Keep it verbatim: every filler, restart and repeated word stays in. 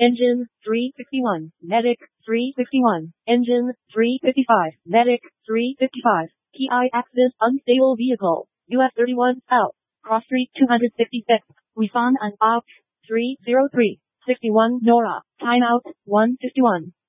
Engine, three sixty-one. Medic, three sixty-one. Engine, three fifty-five. Medic, three fifty-five. P I accident unstable vehicle. U S thirty-one South. Cross Street two hundred sixty-six. Refund and out. three zero three. sixty-one Nora. Timeout, one fifty-one.